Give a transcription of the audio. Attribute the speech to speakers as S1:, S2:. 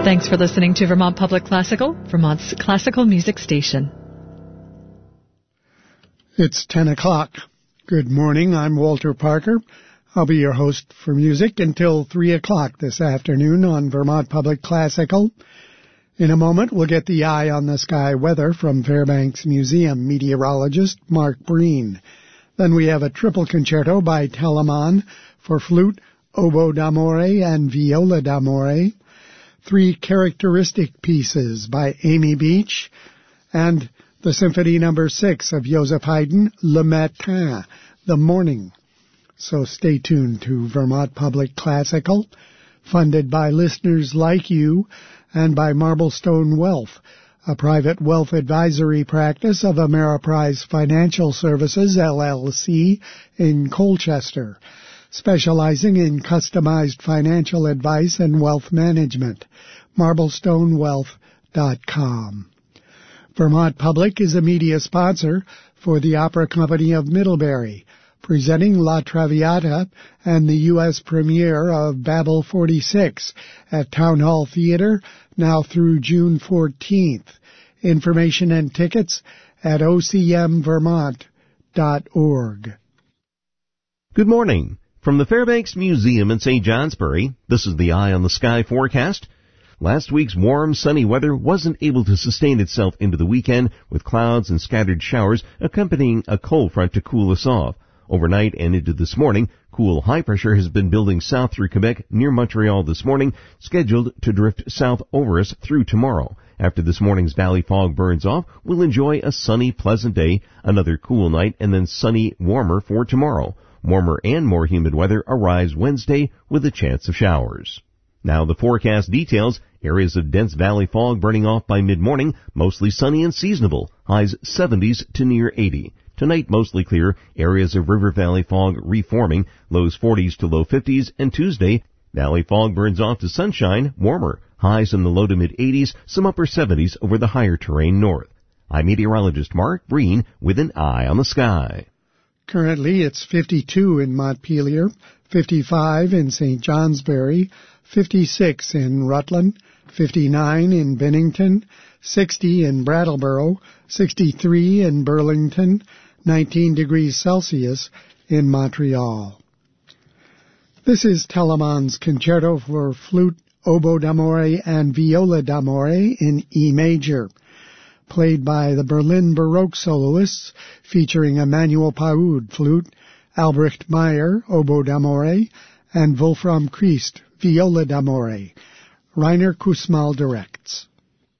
S1: Thanks for listening to Vermont Public Classical, Vermont's classical music station.
S2: It's 10 o'clock. Good morning. I'm Walter Parker. I'll be your host for music until 3 o'clock this afternoon on Vermont Public Classical. In a moment, we'll get the eye on the sky weather from Fairbanks Museum meteorologist Mark Breen. Then we have a triple concerto by Telemann for flute, oboe d'amore, and viola d'amore. 3 characteristic pieces by Amy Beach, and the Symphony No. 6 of Joseph Haydn, Le Matin, The Morning. So stay tuned to Vermont Public Classical, funded by listeners like you and by Marblestone Wealth, a private wealth advisory practice of Ameriprise Financial Services, LLC, in Colchester, specializing in customized financial advice and wealth management. MarblestoneWealth.com. Vermont Public is a media sponsor for the Opera Company of Middlebury, presenting La Traviata and the U.S. premiere of Babel 46 at Town Hall Theater now through June 14th. Information and tickets at ocmvermont.org.
S3: Good morning. From the Fairbanks Museum in St. Johnsbury, this is the Eye on the Sky forecast. Last week's warm, sunny weather wasn't able to sustain itself into the weekend, with clouds and scattered showers accompanying a cold front to cool us off. Overnight and into this morning, cool high pressure has been building south through Quebec near Montreal this morning, scheduled to drift south over us through tomorrow. After this morning's valley fog burns off, we'll enjoy a sunny, pleasant day, another cool night, and then sunny, warmer for tomorrow. Warmer and more humid weather arrives Wednesday with a chance of showers. Now the forecast details. Areas of dense valley fog burning off by mid-morning, mostly sunny and seasonable, highs 70s to near 80. Tonight mostly clear, areas of river valley fog reforming, lows 40s to low 50s, and Tuesday, valley fog burns off to sunshine, warmer, highs in the low to mid-80s, some upper 70s over the higher terrain north. I'm meteorologist Mark Breen with an eye on the sky.
S2: Currently, it's 52 in Montpelier, 55 in St. Johnsbury, 56 in Rutland, 59 in Bennington, 60 in Brattleboro, 63 in Burlington, 19 degrees Celsius in Montreal. This is Telemann's concerto for flute, oboe d'amore, and viola d'amore in E major, played by the Berlin Baroque soloists, featuring Emmanuel Paoud, flute, Albrecht Meyer, oboe d'amore, and Wolfram Christ, viola d'amore. Rainer Kussmaul directs.